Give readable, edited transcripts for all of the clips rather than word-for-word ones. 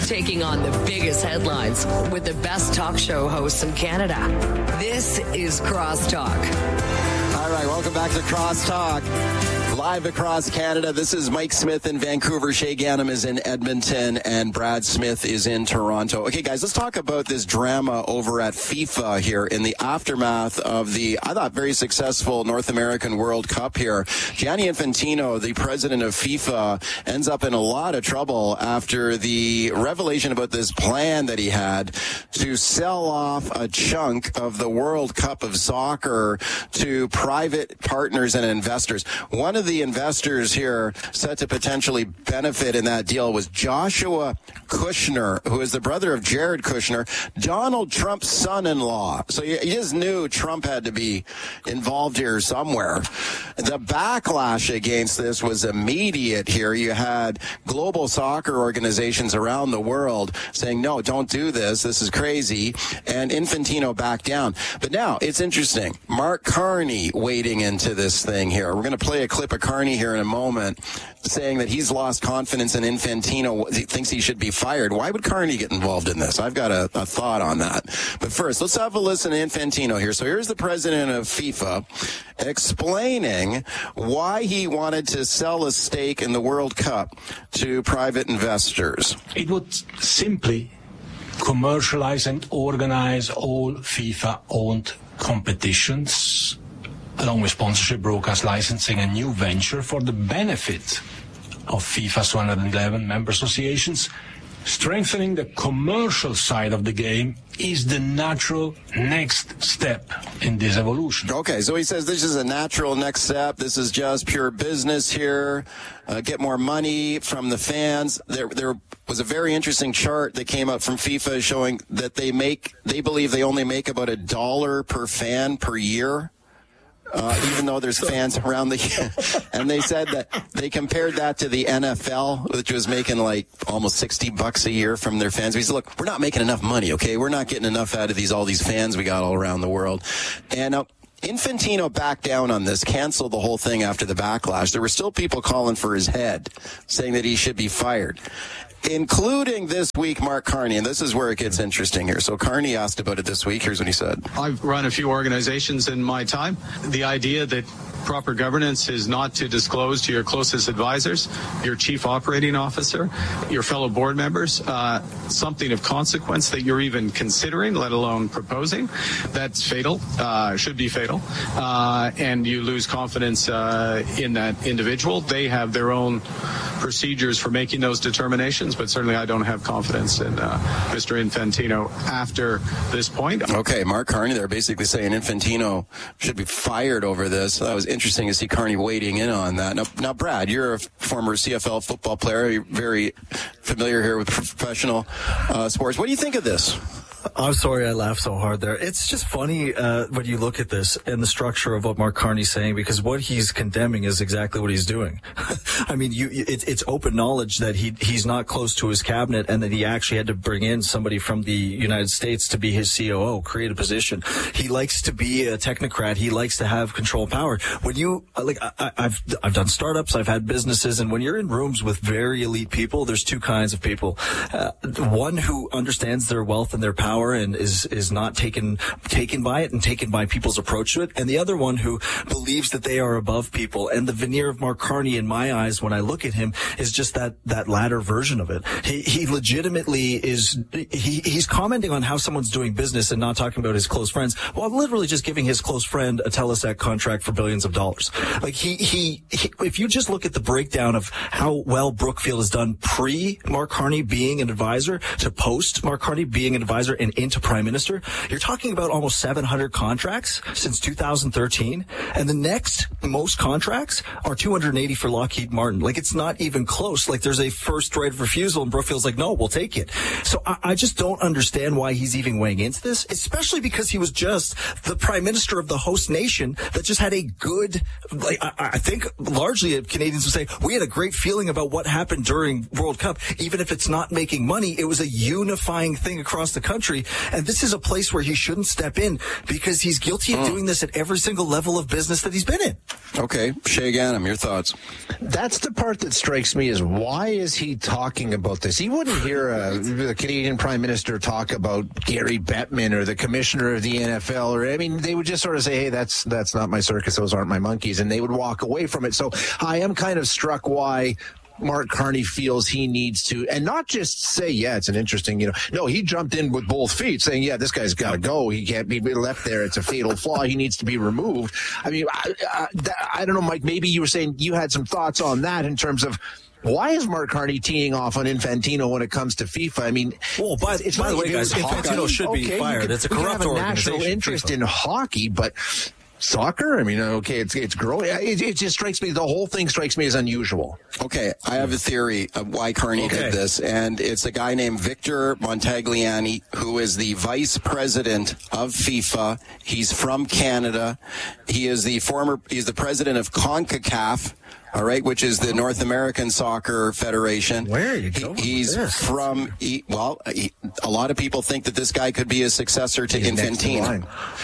taking on the biggest headlines with the best talk show hosts in Canada. This is Crosstalk. All right, welcome back to Crosstalk. Live across Canada, this is Mike Smith in Vancouver. Shay Ganem is in Edmonton, and Brad Smith is in Toronto. Okay, guys, let's talk about this drama over at FIFA here in the aftermath of the, I thought, very successful North American World Cup here. Gianni Infantino, the president of FIFA, ends up in a lot of trouble after the revelation about this plan that he had to sell off a chunk of the World Cup of soccer to private partners and investors. One of the investors here set to potentially benefit in that deal was Joshua Kushner, who is the brother of Jared Kushner, Donald Trump's son-in-law. So you just knew Trump had to be involved here somewhere. The backlash against this was immediate here. You had global soccer organizations around the world saying, no, don't do this. This is crazy. And Infantino backed down. But now it's interesting. Mark Carney wading into this thing here. We're going to play a clip of Carney here in a moment saying that he's lost confidence in Infantino. He thinks he should be fired. Why would Carney get involved in this? I've got a thought on that. But first, let's have a listen to Infantino here. So here's the president of FIFA explaining why he wanted to sell a stake in the World Cup to private investors. It would simply commercialize and organize all FIFA-owned competitions, along with sponsorship, broadcast licensing, and new venture for the benefit of FIFA's 211 member associations. Strengthening the commercial side of the game is the natural next step in this evolution. Okay, so he says this is a natural next step. This is just pure business here. Get more money from the fans. There was a very interesting chart that came up from FIFA showing that they believe they only make about $1 per fan per year. Even though there's fans around and they said that they compared that to the NFL, which was making like almost $60 a year from their fans. We said, look, we're not making enough money, okay? We're not getting enough out of all these fans we got all around the world. And Infantino backed down on this, canceled the whole thing after the backlash. There were still people calling for his head, saying that he should be fired, including this week Mark Carney, and this is where it gets interesting here. So Carney asked about it this week. Here's what he said. I've run a few organizations in my time. The idea that proper governance is not to disclose to your closest advisors, your chief operating officer, your fellow board members, something of consequence that you're even considering, let alone proposing, that's fatal, should be fatal, and you lose confidence in that individual. They have their own procedures for making those determinations, but certainly I don't have confidence in Mr. Infantino after this point. Okay, Mark Carney, they're basically saying Infantino should be fired over this. That was interesting to see Carney wading in on that. Now, Brad, you're a former CFL football player. You're very familiar here with professional sports. What do you think of this? I'm sorry I laughed so hard there. It's just funny when you look at this and the structure of what Mark Carney's saying, because what he's condemning is exactly what he's doing. I mean, it's open knowledge that he's not close to his cabinet and that he actually had to bring in somebody from the United States to be his COO, create a position. He likes to be a technocrat. He likes to have control power. When you, I've done startups, I've had businesses, and when you're in rooms with very elite people, there's two kinds of people. One who understands their wealth and their power and is not taken by it and taken by people's approach to it, and the other one who believes that they are above people. And the veneer of Mark Carney, in my eyes, when I look at him, is just that latter version of it. He legitimately is. He's commenting on how someone's doing business and not talking about his close friends. Well, I'm literally just giving his close friend a Telesat contract for billions of dollars. Like he if you just look at the breakdown of how well Brookfield has done pre Mark Carney being an advisor to post Mark Carney being an advisor and into prime minister, you're talking about almost 700 contracts since 2013, and the next most contracts are 280 for Lockheed Martin. Like, it's not even close. Like, there's a first right of refusal, and Brookfield's like, no, we'll take it. So I just don't understand why he's even weighing into this, especially because he was just the prime minister of the host nation that just had a good, like, I think largely Canadians would say, we had a great feeling about what happened during World Cup. Even if it's not making money, it was a unifying thing across the country. country. And this is a place where he shouldn't step in because he's guilty of doing this at every single level of business that he's been in. Okay. Shay Ganem, your thoughts? That's the part that strikes me is why is he talking about this? He wouldn't hear the Canadian Prime Minister talk about Gary Bettman or the commissioner of the NFL. Or I mean, they would just sort of say, hey, that's not my circus. Those aren't my monkeys. And they would walk away from it. So I am kind of struck why Mark Carney feels he needs to, and not just say, yeah, it's an interesting, no, he jumped in with both feet saying, yeah, this guy's got to go. He can't be left there. It's a fatal flaw. He needs to be removed. I mean, I don't know, Mike, maybe you were saying you had some thoughts on that in terms of why is Mark Carney teeing off on Infantino when it comes to FIFA? I mean, by the way, guys, Infantino should be fired. It's a corrupt organization. National interest in hockey, but soccer? I mean, okay, it's growing. It just strikes me, the whole thing strikes me as unusual. Okay, I have a theory of why Carney did this, and it's a guy named Victor Montagliani, who is the vice president of FIFA. He's from Canada. He's the president of CONCACAF. All right, which is the North American Soccer Federation. Where are you going? He's from, a lot of people think that this guy could be a successor to Infantino.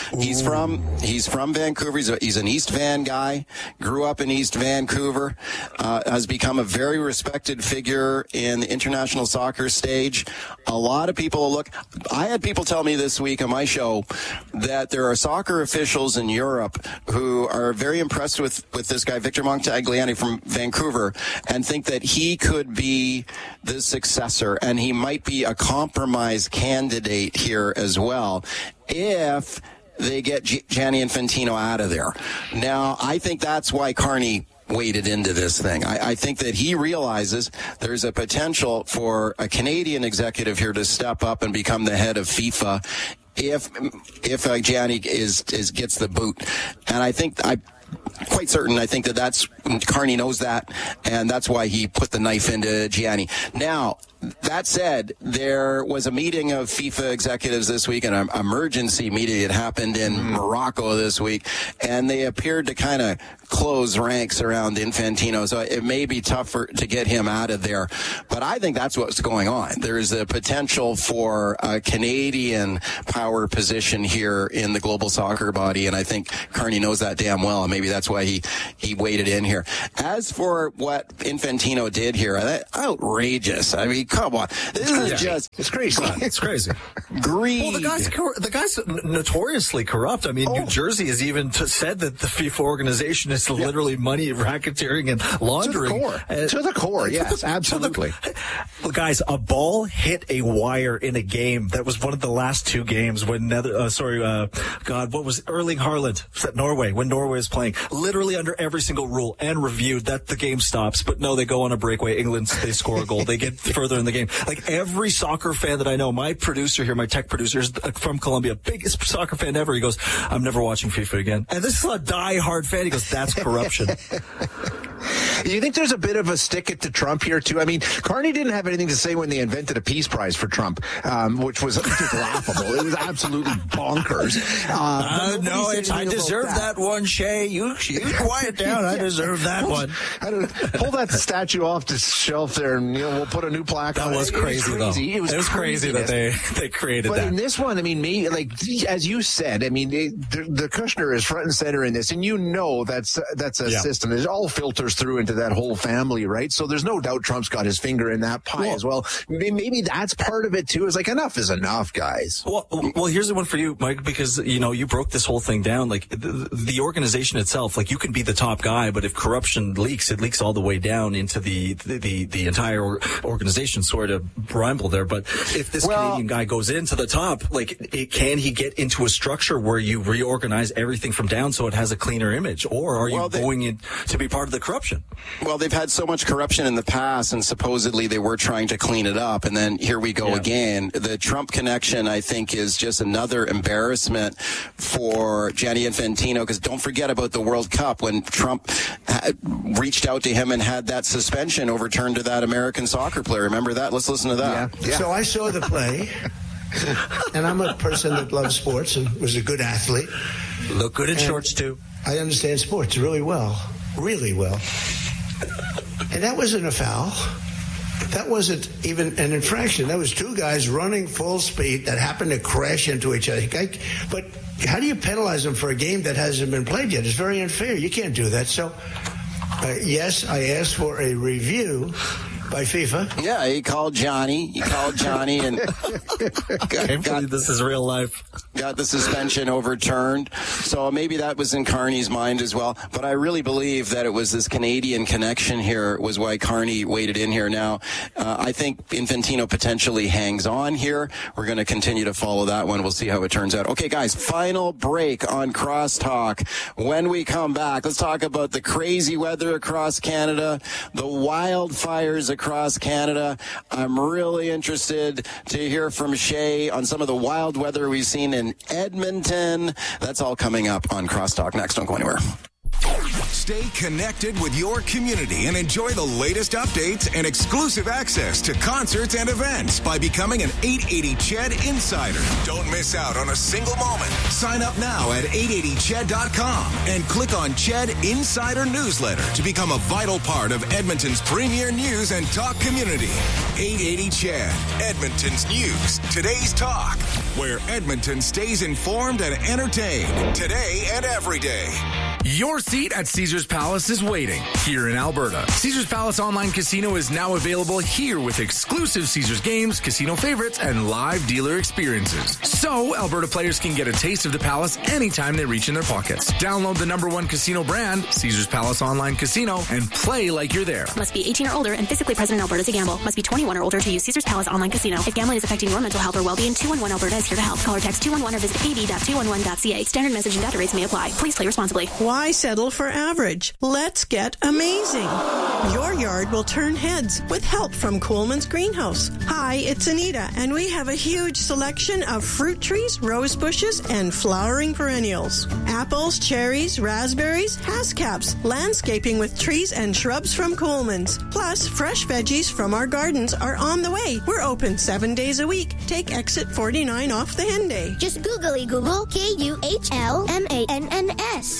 He's from Vancouver. He's an East Van guy, grew up in East Vancouver, has become a very respected figure in the international soccer stage. A lot of people I had people tell me this week on my show that there are soccer officials in Europe who are very impressed with this guy, Victor Montagliani from Vancouver, and think that he could be the successor, and he might be a compromise candidate here as well if they get Gianni Infantino out of there. Now, I think that's why Carney waded into this thing. I think that he realizes there's a potential for a Canadian executive here to step up and become the head of FIFA if Gianni gets the boot. And I think quite certain. I think that's Carney knows that, and that's why he put the knife into Gianni. Now, that said, there was a meeting of FIFA executives this week, an emergency meeting. It happened in Morocco this week, and they appeared to kind of close ranks around Infantino. So it may be tougher to get him out of there. But I think that's what's going on. There is a potential for a Canadian power position here in the global soccer body, and I think Carney knows that damn well, and maybe that's why he waded in here. As for what Infantino did here, outrageous. I mean, come on. This is it's crazy. It's crazy. Greed. Well, the guy's notoriously corrupt. I mean, New Jersey has even said that the FIFA organization is literally money racketeering and laundering. To the core, yes, absolutely. Guys, a ball hit a wire in a game. That was one of the last two games when what was Erling Haaland at Norway, when Norway was playing, literally under every single rule and reviewed that the game stops. But no, they go on a breakaway. England, they score a goal. They get further in the game. Like every soccer fan that I know, my producer here, my tech producer is from Colombia, biggest soccer fan ever. He goes, I'm never watching FIFA again. And this is a die-hard fan. He goes, that's corruption. Do you think there's a bit of a stick it to Trump here, too? I mean, Carney didn't have anything to say when they invented a peace prize for Trump, which was just laughable. It was absolutely bonkers. No, I deserve that one, Shay. You quiet down. I deserve that one. Pull that statue off the shelf there, and we'll put a new plaque on it. That was crazy, though. It was crazy that they created that. But in this one, I mean, as you said, I mean, the Kushner is front and center in this, and that's a system. It all filters through into that whole family, right? So there's no doubt Trump's got his finger in that pie as well. Maybe that's part of it too. It's like, enough is enough, guys. Well, here's the one for you, Mike, because you broke this whole thing down. Like the organization itself, like you can be the top guy, but if corruption leaks, it leaks all the way down into the entire organization. Sorry to bramble there, but if this Canadian guy goes into the top, can he get into a structure where you reorganize everything from down so it has a cleaner image, or are you going in to be part of the corruption? Well, they've had so much corruption in the past, and supposedly they were trying to clean it up, and then here we go again. The Trump connection, I think, is just another embarrassment for Gianni Infantino, because don't forget about the World Cup when Trump reached out to him and had that suspension overturned to that American soccer player. Remember that? Let's listen to that. Yeah. So I saw the play, and I'm a person that loves sports and was a good athlete. Look good in shorts, too. I understand sports really well. Really well. And that wasn't a foul. That wasn't even an infraction. That was two guys running full speed that happened to crash into each other. But how do you penalize them for a game that hasn't been played yet? It's very unfair. You can't do that. So, yes, I asked for a review by FIFA. Yeah, he called Johnny. And got this is real life. Got the suspension overturned. So maybe that was in Carney's mind as well. But I really believe that it was this Canadian connection here was why Carney waded in here. Now, I think Infantino potentially hangs on here. We're going to continue to follow that one. We'll see how it turns out. Okay, guys, final break on Crosstalk. When we come back, let's talk about the crazy weather across Canada, the wildfires across Canada. I'm really interested to hear from Shay on some of the wild weather we've seen in Edmonton. That's all coming up on Crosstalk next. Don't go anywhere. Stay connected with your community and enjoy the latest updates and exclusive access to concerts and events by becoming an 880 CHED Insider. Don't miss out on a single moment. Sign up now at 880ched.com and click on CHED Insider Newsletter to become a vital part of Edmonton's premier news and talk community. 880 CHED, Edmonton's news, today's talk, where Edmonton stays informed and entertained today and every day. Your seat at Caesars Palace is waiting here in Alberta. Caesars Palace Online Casino is now available here with exclusive Caesars games, casino favorites, and live dealer experiences. So, Alberta players can get a taste of the Palace anytime they reach in their pockets. Download the #1 casino brand, Caesars Palace Online Casino, and play like you're there. Must be 18 or older and physically present in Alberta to gamble. Must be 21 or older to use Caesars Palace Online Casino. If gambling is affecting your mental health or well-being, 211 Alberta is here to help. Call or text 211 or visit ab.211.ca. Standard message and data rates may apply. Please play responsibly. Why settle for average? Let's get amazing. Your yard will turn heads with help from Coleman's Greenhouse. Hi, it's Anita, and we have a huge selection of fruit trees, rose bushes, and flowering perennials. Apples, cherries, raspberries, hascaps, landscaping with trees and shrubs from Coleman's. Plus, fresh veggies from our gardens are on the way. We're open 7 days a week. Take exit 49 off the Henday. Just googly Google KUHLMANNS.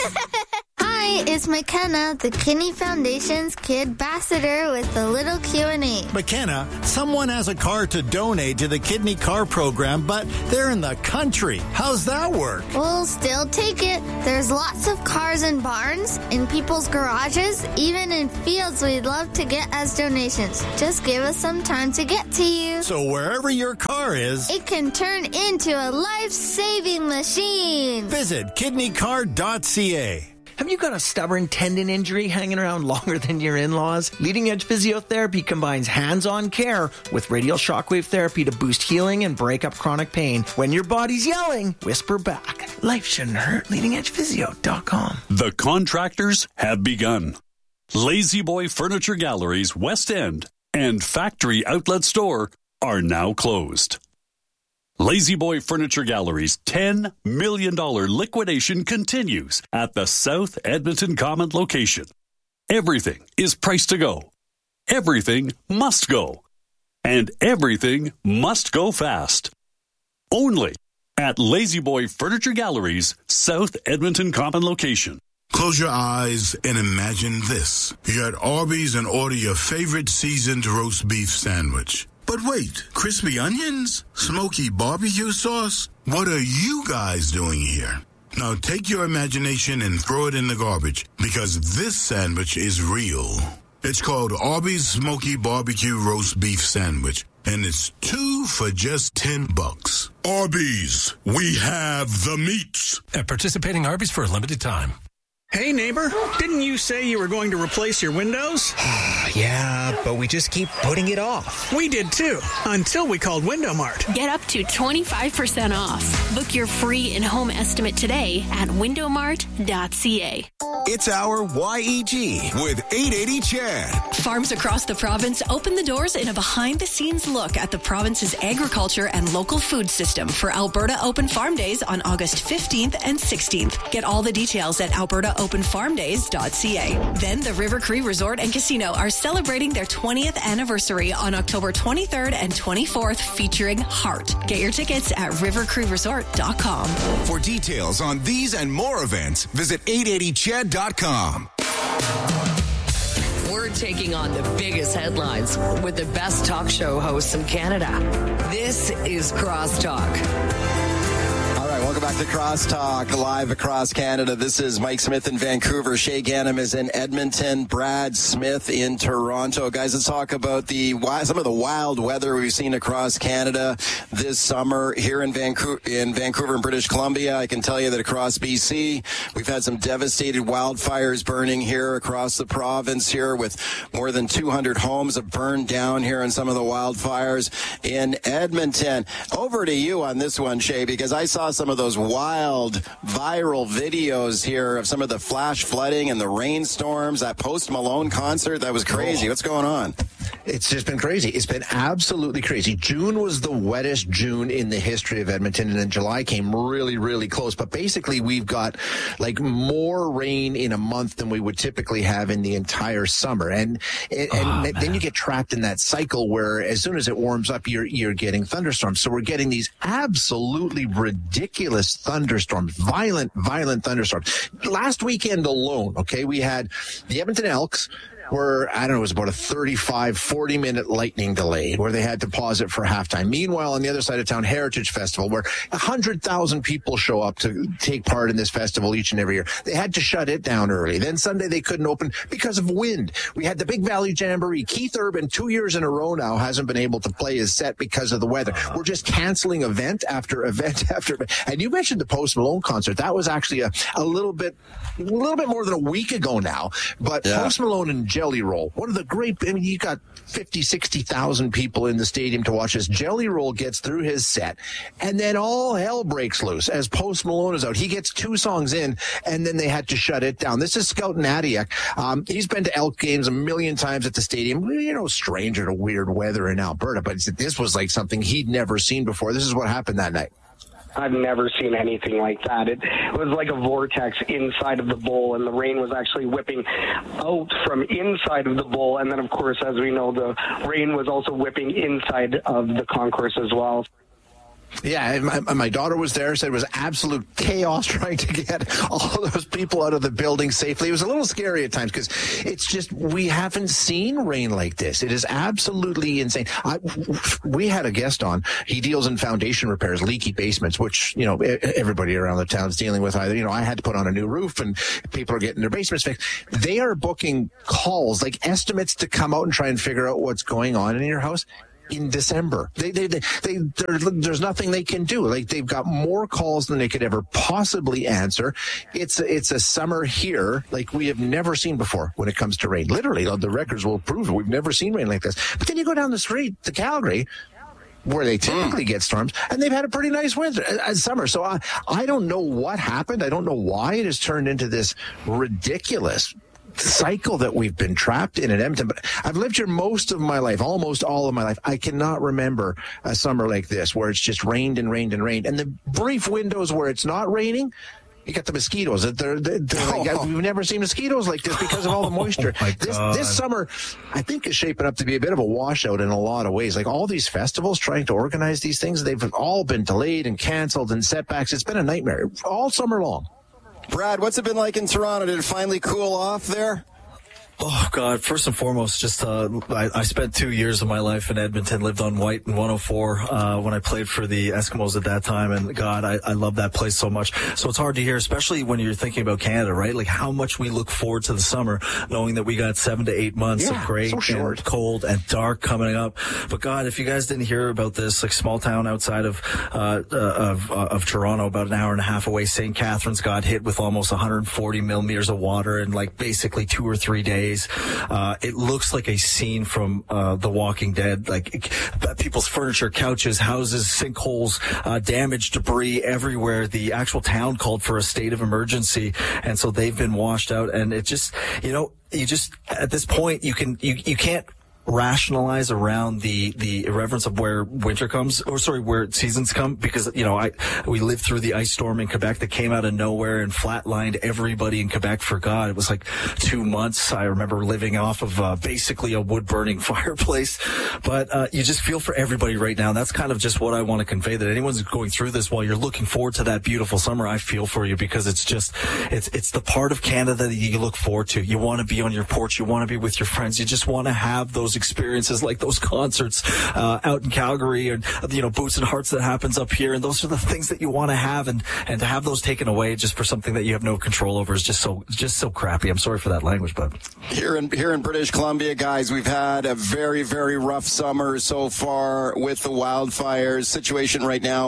Hi, it's McKenna, the Kidney Foundation's Kid Ambassador with a little Q&A. McKenna, someone has a car to donate to the Kidney Car Program, but they're in the country. How's that work? We'll still take it. There's lots of cars in barns, in people's garages, even in fields we'd love to get as donations. Just give us some time to get to you. So wherever your car is, it can turn into a life-saving machine. Visit kidneycar.ca. Have you got a stubborn tendon injury hanging around longer than your in-laws? Leading Edge Physiotherapy combines hands-on care with radial shockwave therapy to boost healing and break up chronic pain. When your body's yelling, whisper back. Life shouldn't hurt. LeadingEdgePhysio.com. The contractors have begun. Lazy Boy Furniture Galleries West End and Factory Outlet Store are now closed. Lazy Boy Furniture Gallery's $10 million liquidation continues at the South Edmonton Common location. Everything is priced to go. Everything must go. And everything must go fast. Only at Lazy Boy Furniture Gallery's South Edmonton Common location. Close your eyes and imagine this. You're at Arby's and order your favorite seasoned roast beef sandwich. But wait, crispy onions? Smoky barbecue sauce? What are you guys doing here? Now take your imagination and throw it in the garbage, because this sandwich is real. It's called Arby's Smoky Barbecue Roast Beef Sandwich, and it's 2 for just $10. Arby's, we have the meats. At participating Arby's for a limited time. Hey, neighbor, didn't you say you were going to replace your windows? Yeah, but we just keep putting it off. We did too, until we called Window Mart. Get up to 25% off. Book your free in-home estimate today at windowmart.ca. It's our YEG with 880 CHED. Farms across the province open the doors in a behind-the-scenes look at the province's agriculture and local food system for Alberta Open Farm Days on August 15th and 16th. Get all the details at albertaopenfarmdays.ca. Then the River Cree Resort and Casino are celebrating their 20th anniversary on October 23rd and 24th, featuring Heart. Get your tickets at rivercreeresort.com. For details on these and more events, visit 880ched.com. We're taking on the biggest headlines with the best talk show hosts in Canada. This is Crosstalk. Welcome back to Crosstalk, live across Canada. This is Mike Smith in Vancouver. Shay Ganem is in Edmonton. Brad Smith in Toronto. Guys, let's talk about some of the wild weather we've seen across Canada this summer. Here in Vancouver and British Columbia, I can tell you that across BC, we've had some devastated wildfires burning here across the province here, with more than 200 homes have burned down here in some of the wildfires in Edmonton. Over to you on this one, Shay, because I saw some of those wild viral videos here of some of the flash flooding and the rainstorms, that Post Malone concert. That was crazy. What's going on? It's just been crazy. It's been absolutely crazy. June was the wettest June in the history of Edmonton, and then July came really, really close. But basically, we've got like more rain in a month than we would typically have in the entire summer. And then you get trapped in that cycle where as soon as it warms up, you're getting thunderstorms. So we're getting these absolutely ridiculous thunderstorms, violent thunderstorms. Last weekend alone, okay, we had the Edmonton Elks, where, I don't know, it was about a 40-minute lightning delay where they had to pause it for halftime. Meanwhile, on the other side of town, Heritage Festival, where 100,000 people show up to take part in this festival each and every year. They had to shut it down early. Then Sunday they couldn't open because of wind. We had the Big Valley Jamboree. Keith Urban, 2 years in a row now, hasn't been able to play his set because of the weather. We're just canceling event after event after event. And you mentioned the Post Malone concert. That was actually a little bit more than a week ago now. But yeah. Post Malone and Jelly Roll, one of the great, I mean, you got 60,000 people in the stadium to watch this. Jelly Roll gets through his set, and then all hell breaks loose as Post Malone is out. He gets 2 songs in, and then they had to shut it down. This is Scout Nadiak. He's been to Elk games a million times at the stadium. You know, stranger to weird weather in Alberta, but this was like something he'd never seen before. This is what happened that night. I've never seen anything like that. It was like a vortex inside of the bowl, and the rain was actually whipping out from inside of the bowl. And then, of course, as we know, the rain was also whipping inside of the concourse as well. Yeah, my daughter was there, said it was absolute chaos trying to get all those people out of the building safely. It was a little scary at times because it's just, we haven't seen rain like this. It is absolutely insane. We had a guest on. He deals in foundation repairs, leaky basements, which, you know, everybody around the town is dealing with. Either, you know, I had to put on a new roof and people are getting their basements fixed. They are booking calls, like estimates, to come out and try and figure out what's going on in your house in December. There's nothing they can do. Like, they've got more calls than they could ever possibly answer. It's a summer here like we have never seen before when it comes to rain. Literally, the records will prove it. We've never seen rain like this. But then you go down the street to Calgary, where they typically get storms, and they've had a pretty nice winter, summer. So I don't know what happened. I don't know why it has turned into this ridiculous cycle that we've been trapped in Edmonton. But I've lived here most of my life, almost all of my life. I cannot remember a summer like this where it's just rained and rained and rained. And the brief windows where it's not raining, you got the mosquitoes. We've never seen mosquitoes like this because of all the moisture. This summer, I think, is shaping up to be a bit of a washout in a lot of ways. Like, all these festivals trying to organize these things, they've all been delayed and canceled and setbacks. It's been a nightmare all summer long. Brad, what's it been like in Toronto? Did it finally cool off there? Oh, God. First and foremost, just I spent 2 years of my life in Edmonton, lived on White and 104 when I played for the Eskimos at that time. And, God, I love that place so much. So it's hard to hear, especially when you're thinking about Canada, right? Like, how much we look forward to the summer, knowing that we got 7 to 8 months of gray and cold and dark coming up. But, God, if you guys didn't hear about this, like, small town outside of Toronto, about an hour and a half away, St. Catharines got hit with almost 140 millimeters of water in, like, basically 2 or 3 days. It looks like a scene from The Walking Dead. Like, people's furniture, couches, houses, sinkholes, damaged debris everywhere. The actual town called for a state of emergency, and so they've been washed out. And it just, you know, at this point, you can't rationalize around the irreverence of where winter comes, where seasons come, because, we lived through the ice storm in Quebec that came out of nowhere and flatlined everybody in Quebec for God. It was like 2 months. I remember living off of basically a wood-burning fireplace. But you just feel for everybody right now. And that's kind of just what I want to convey, that anyone's going through this while you're looking forward to that beautiful summer. I feel for you, because it's the part of Canada that you look forward to. You want to be on your porch. You want to be with your friends. You just want to have those experiences like those concerts out in Calgary, and Boots and Hearts that happens up here, and those are the things that you want to have, and to have those taken away just for something that you have no control over is just so crappy. I'm sorry for that language, but here in British Columbia, guys, we've had a very, very rough summer so far with the wildfires situation right now.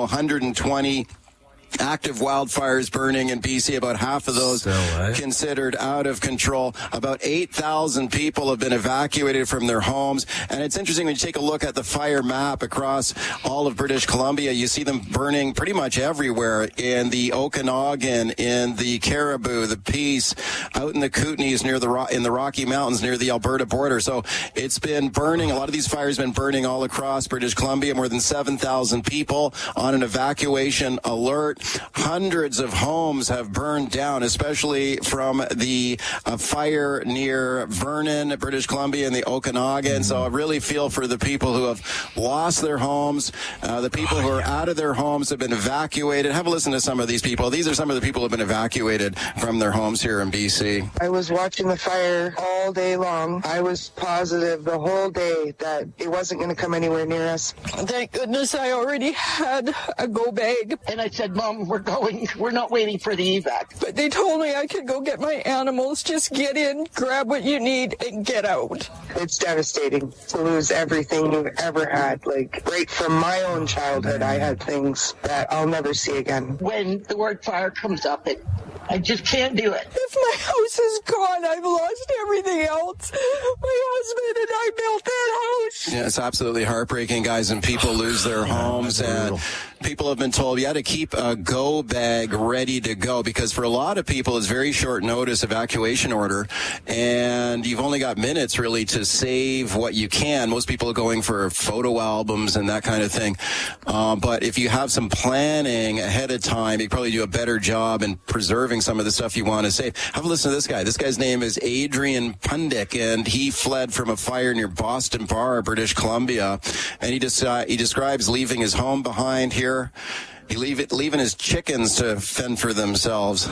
120 active wildfires burning in BC, about half of those considered out of control. About 8,000 people have been evacuated from their homes. And it's interesting when you take a look at the fire map across all of British Columbia, you see them burning pretty much everywhere, in the Okanagan, in the Caribou, the Peace, out in the Kootenays in the Rocky Mountains near the Alberta border. So it's been burning. A lot of these fires have been burning all across British Columbia. More than 7,000 people on an evacuation alert. Hundreds of homes have burned down, especially from the fire near Vernon, British Columbia, and the Okanagan. So I really feel for the people who have lost their homes. The people who are out of their homes have been evacuated. Have a listen to some of these people. These are some of the people who have been evacuated from their homes here in BC. I was watching the fire all day long. I was positive the whole day that it wasn't going to come anywhere near us. Thank goodness I already had a go bag. And I said, Mom, we're going. We're not waiting for the evac. But they told me I could go get my animals. Just get in, grab what you need, and get out. It's devastating to lose everything you've ever had. Like, right from my own childhood, I had things that I'll never see again. When the word fire comes up, I just can't do it. If my house is gone, I've lost everything else. My husband and I built that house. Yeah, it's absolutely heartbreaking, guys, and people lose their homes, and people have been told you had to keep a go bag ready to go, because for a lot of people it's very short notice evacuation order, and you've only got minutes really to save what you can. Most people are going for photo albums and that kind of thing. But if you have some planning ahead of time, you probably do a better job in preserving some of the stuff you want to save. Have a listen to this guy. This guy's name is Adrian Pundick, and he fled from a fire near Boston Bar, British Columbia, and he describes leaving his home behind here. Leaving his chickens to fend for themselves.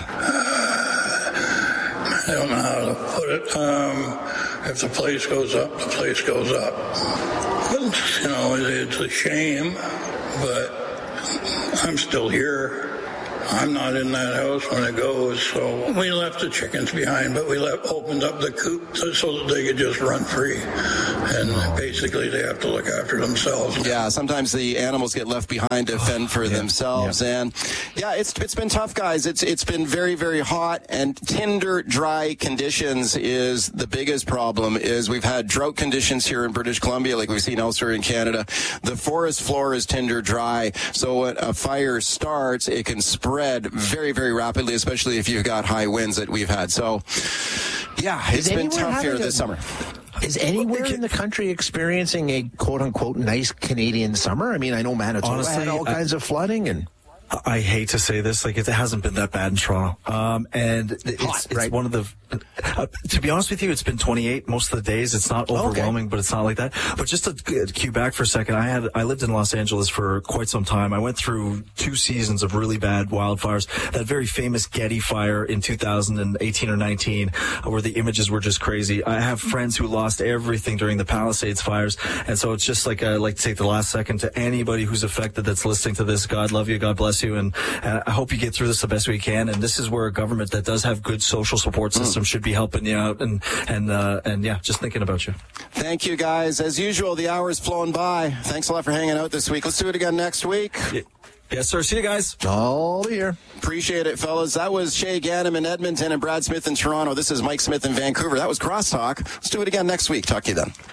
I don't know how to put it. If the place goes up, the place goes up. But, it's a shame, but I'm still here. I'm not in that house when it goes, so we left the chickens behind, but we opened up the coop so that they could just run free. And basically, they have to look after themselves. Yeah, sometimes the animals get left behind to fend for themselves. Yeah. And yeah, it's been tough, guys. It's been very, very hot, and tinder dry conditions is the biggest problem. Is we've had drought conditions here in British Columbia, like we've seen elsewhere in Canada. The forest floor is tinder dry, so when a fire starts, it can spread very, very rapidly, especially if you've got high winds that we've had. So, yeah, it's been tough here this summer. Is anywhere in the country experiencing a quote-unquote nice Canadian summer? I mean, I know Manitoba had all kinds of flooding and... I hate to say this, it hasn't been that bad in Toronto. And it's one of the, to be honest with you, it's been 28 most of the days. It's not overwhelming, but it's not like that. But just to cue back for a second, I lived in Los Angeles for quite some time. I went through 2 seasons of really bad wildfires. That very famous Getty fire in 2018 or 19, where the images were just crazy. I have friends who lost everything during the Palisades fires. And so it's just I'd like to take the last second to anybody who's affected that's listening to this. God love you. God bless you. And I hope you get through this the best way you can. And this is where a government that does have good social support system should be helping you out. And yeah, just thinking about you. Thank you, guys. As usual, the hour's flown by. Thanks a lot for hanging out this week. Let's do it again next week. Yes, sir. See you guys. All here. Appreciate it, fellas. That was Shay Ganem in Edmonton and Brad Smith in Toronto. This is Mike Smith in Vancouver. That was Crosstalk. Let's do it again next week. Talk to you then.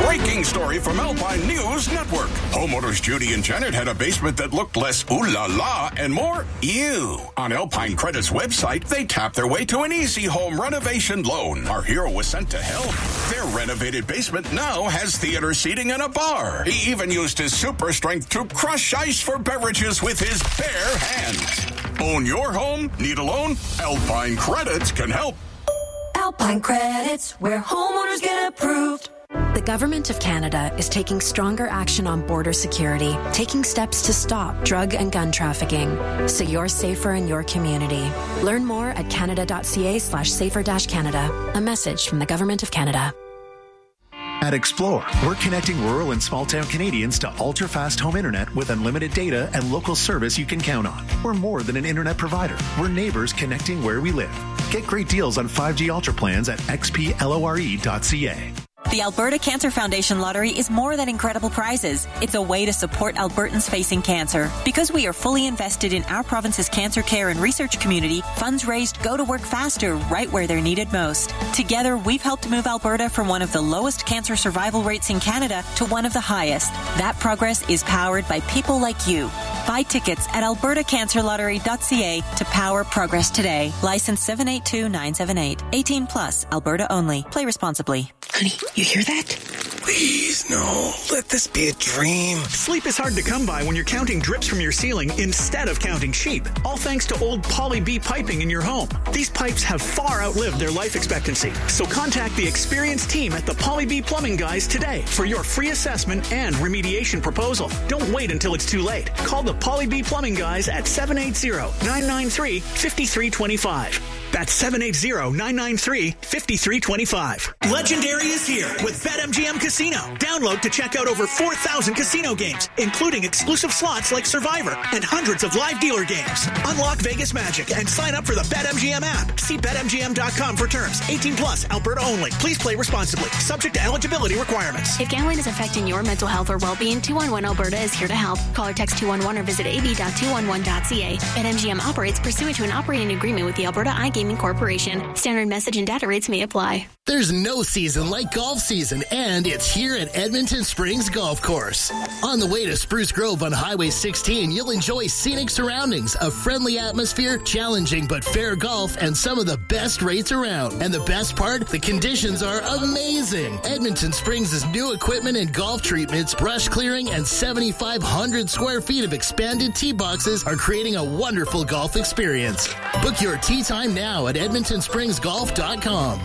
Breaking story from Alpine News Network. Homeowners Judy and Janet had a basement that looked less ooh la la and more ew. On Alpine Credit's website, they tapped their way to an easy home renovation loan. Our hero was sent to help. Their renovated basement now has theater seating and a bar. He even used his super strength to crush ice for beverages with his bare hands. Own your home? Need a loan? Alpine Credits can help. Alpine Credits, where homeowners get approved. The Government of Canada is taking stronger action on border security, taking steps to stop drug and gun trafficking, so you're safer in your community. Learn more at canada.ca/safer-canada. A message from the Government of Canada. At Explore, we're connecting rural and small-town Canadians to ultra-fast home internet with unlimited data and local service you can count on. We're more than an internet provider. We're neighbors connecting where we live. Get great deals on 5G Ultra plans at xplore.ca. The Alberta Cancer Foundation Lottery is more than incredible prizes. It's a way to support Albertans facing cancer. Because we are fully invested in our province's cancer care and research community, funds raised go to work faster right where they're needed most. Together, we've helped move Alberta from one of the lowest cancer survival rates in Canada to one of the highest. That progress is powered by people like you. Buy tickets at albertacancerlottery.ca to power progress today. License 782978. 18 plus. Alberta only. Play responsibly. Honey, you hear that? Please, no. Let this be a dream. Sleep is hard to come by when you're counting drips from your ceiling instead of counting sheep. All thanks to old Poly B piping in your home. These pipes have far outlived their life expectancy. So contact the experienced team at the Poly B Plumbing Guys today for your free assessment and remediation proposal. Don't wait until it's too late. Call the Poly B Plumbing Guys at 780-993-5325. That's 780-993-5325. Legendary is here with BetMGM Casino. Download to check out over 4,000 casino games, including exclusive slots like Survivor and hundreds of live dealer games. Unlock Vegas magic and sign up for the BetMGM app. See BetMGM.com for terms. 18 plus, Alberta only. Please play responsibly. Subject to eligibility requirements. If gambling is affecting your mental health or well-being, 211 Alberta is here to help. Call or text 211 or visit ab.211.ca. BetMGM operates pursuant to an operating agreement with the Alberta iGaming Corporation. Standard message and data rates may apply. There's no season like golf season, and it's here at Edmonton Springs Golf Course. On the way to Spruce Grove on Highway 16, you'll enjoy scenic surroundings, a friendly atmosphere, challenging but fair golf, and some of the best rates around. And the best part, the conditions are amazing. Edmonton Springs' new equipment and golf treatments, brush clearing, and 7,500 square feet of expanded tee boxes are creating a wonderful golf experience. Book your tee time now at edmontonspringsgolf.com.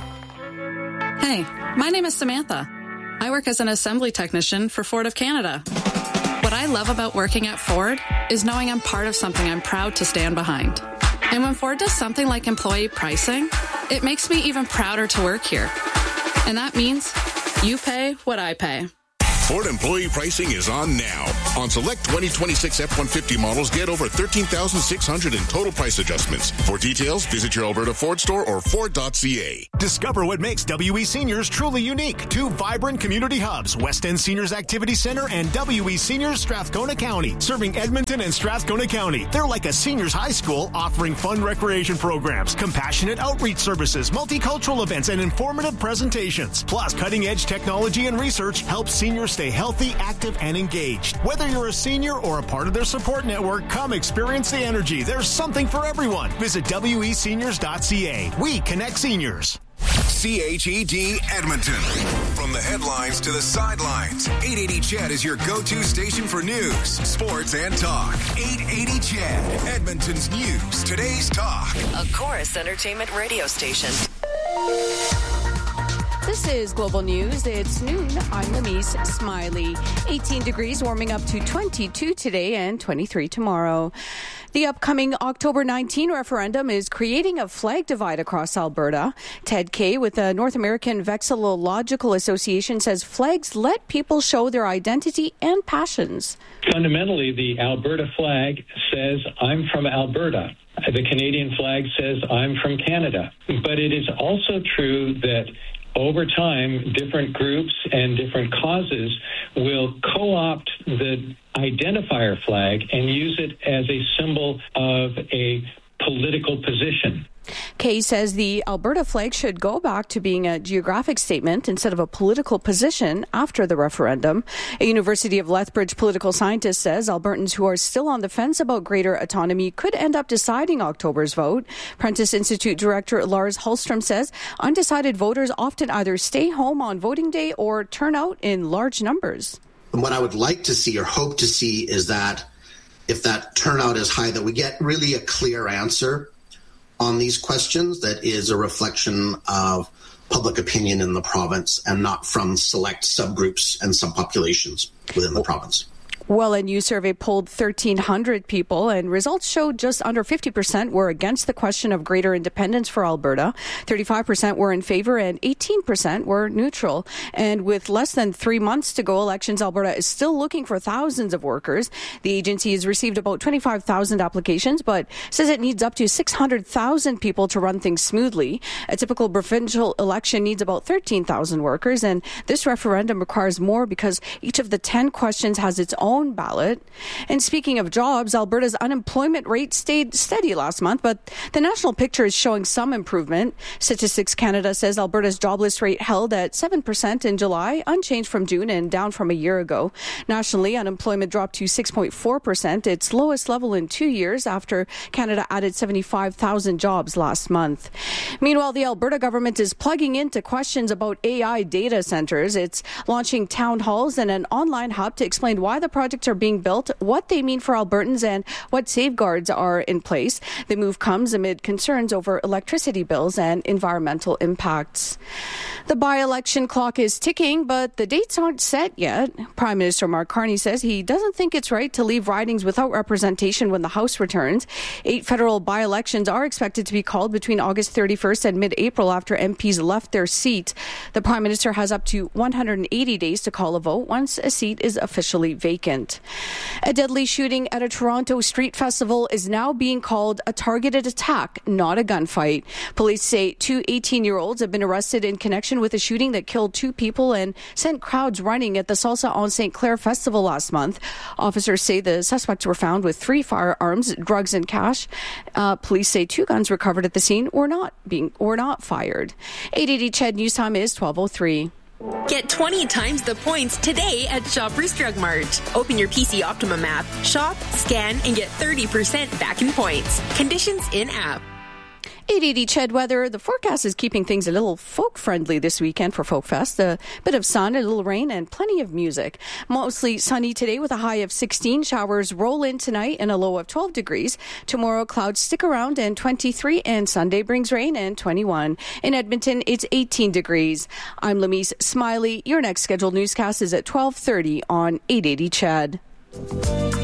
Hey, my name is Samantha. I work as an assembly technician for Ford of Canada. What I love about working at Ford is knowing I'm part of something I'm proud to stand behind. And when Ford does something like employee pricing, it makes me even prouder to work here. And that means you pay what I pay. Ford employee pricing is on now. On select 2026 F-150 models, get over $13,600 in total price adjustments. For details, visit your Alberta Ford store or Ford.ca. Discover what makes WE Seniors truly unique. 2 vibrant community hubs, West End Seniors Activity Center and WE Seniors Strathcona County, serving Edmonton and Strathcona County. They're like a seniors high school offering fun recreation programs, compassionate outreach services, multicultural events, and informative presentations. Plus, cutting-edge technology and research helps seniors stay healthy, active, and engaged. Whether you're a senior or a part of their support network, come experience the energy. There's something for everyone. Visit weseniors.ca. We connect seniors. CHED Edmonton. From the headlines to the sidelines, 880 CHED is your go-to station for news, sports, and talk. 880 CHED, Edmonton's news, today's talk. A Chorus Entertainment radio station. This is Global News. It's noon. I'm Lamise Smiley. 18 degrees, warming up to 22 today and 23 tomorrow. The upcoming October 19 referendum is creating a flag divide across Alberta. Ted Kay with the North American Vexillological Association says flags let people show their identity and passions. Fundamentally, the Alberta flag says, I'm from Alberta. The Canadian flag says, I'm from Canada. But it is also true that over time, different groups and different causes will co-opt the identifier flag and use it as a symbol of a political position. Kay says the Alberta flag should go back to being a geographic statement instead of a political position after the referendum. A University of Lethbridge political scientist says Albertans who are still on the fence about greater autonomy could end up deciding October's vote. Prentice Institute Director Lars Hallström says undecided voters often either stay home on voting day or turn out in large numbers. And what I would like to see or hope to see is that if that turnout is high, that we get really a clear answer on these questions that is a reflection of public opinion in the province and not from select subgroups and subpopulations within the province. Well, a new survey polled 1,300 people, and results showed just under 50% were against the question of greater independence for Alberta. 35% were in favor, and 18% were neutral. And with less than 3 months to go, Elections Alberta is still looking for thousands of workers. The agency has received about 25,000 applications, but says it needs up to 600,000 people to run things smoothly. A typical provincial election needs about 13,000 workers, and this referendum requires more because each of the 10 questions has its own ballot. And speaking of jobs, Alberta's unemployment rate stayed steady last month, but the national picture is showing some improvement. Statistics Canada says Alberta's jobless rate held at 7% in July, unchanged from June and down from a year ago. Nationally, unemployment dropped to 6.4%, its lowest level in 2 years after Canada added 75,000 jobs last month. Meanwhile, the Alberta government is plugging into questions about AI data centers. It's launching town halls and an online hub to explain why the projects are being built, what they mean for Albertans, and what safeguards are in place. The move comes amid concerns over electricity bills and environmental impacts. The by-election clock is ticking, but the dates aren't set yet. Prime Minister Mark Carney says he doesn't think it's right to leave ridings without representation when the House returns. 8 federal by-elections are expected to be called between August 31st and mid-April after MPs left their seat. The Prime Minister has up to 180 days to call a vote once a seat is officially vacant. A deadly shooting at a Toronto street festival is now being called a targeted attack, not a gunfight. Police say 2 18-year-olds have been arrested in connection with a shooting that killed 2 people and sent crowds running at the Salsa on St. Clair festival last month. Officers say the suspects were found with 3 firearms, drugs, and cash. Police say 2 guns recovered at the scene were not fired. 880 CHED News Time is 12:03. Get 20 times the points today at Shoppers Drug Mart. Open your PC Optimum app, shop, scan, and get 30% back in points. Conditions in-app. 880 CHED weather. The forecast is keeping things a little folk-friendly this weekend for Folk Fest. A bit of sun, a little rain, and plenty of music. Mostly sunny today with a high of 16. Showers roll in tonight and a low of 12 degrees. Tomorrow, clouds stick around and 23, and Sunday brings rain and 21. In Edmonton, it's 18 degrees. I'm Lamise Smiley. Your next scheduled newscast is at 12:30 on 880 CHED.